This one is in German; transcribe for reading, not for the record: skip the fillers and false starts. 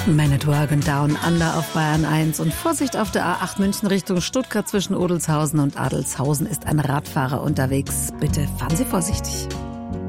Man at Work und Down Under auf Bayern 1 und Vorsicht auf der A8 München Richtung Stuttgart zwischen Odelshausen und Adelshausen ist ein Radfahrer unterwegs. Bitte fahren Sie vorsichtig.